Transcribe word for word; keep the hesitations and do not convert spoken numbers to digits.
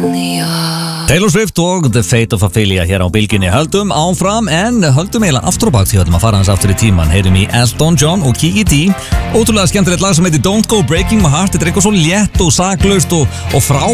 Taylor Swift og The Fate of Ophelia hér á bylginni. Höldum áfram en höldum eiginlega aftur á bak því höldum að fara hans aftur í tíman. Heyrum í Elton John og Kiki D. Ótrúlega skemmtilegt lag sem heitir Don't Go Breaking My Heart. Þetta er eitthvað svo létt og saklaust og, og frábært